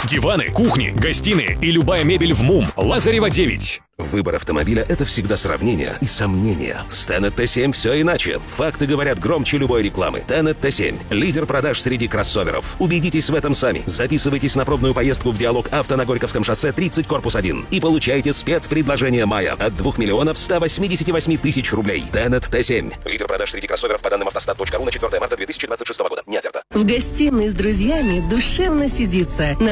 Диваны, кухни, гостиные и любая мебель в МУМ. Лазарева 9. Выбор автомобиля – это всегда сравнение и сомнения. С Tennet T7 все иначе. Факты говорят громче любой рекламы. Tennet T7 – лидер продаж среди кроссоверов. Убедитесь в этом сами. Записывайтесь на пробную поездку в Диалог Авто на Горьковском шоссе 30, корпус 1. И получайте спецпредложение мая от 2 миллионов 188 тысяч рублей. Tennet T7 – лидер продаж среди кроссоверов по данным автостат.ру на 4 марта 2026 года. Не оферта. В гостиной с друзьями душевно сидится.